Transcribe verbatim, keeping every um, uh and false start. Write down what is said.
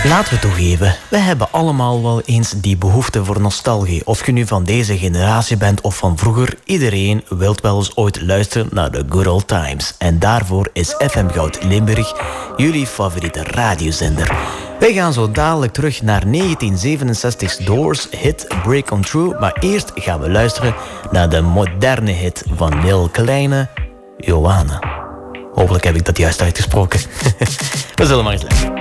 Laten we toegeven, we hebben allemaal wel eens die behoefte voor nostalgie. Of je nu van deze generatie bent of van vroeger, iedereen wil wel eens ooit luisteren naar de good old times. En daarvoor is F M Goud Limburg jullie favoriete radiozender. Wij gaan zo dadelijk terug naar negentien zevenenzestig's Doors hit Break On Through. Maar eerst gaan we luisteren naar de moderne hit van Neil Kleine, Johanna. Hopelijk heb ik dat juist uitgesproken. We zullen maar eens luisteren.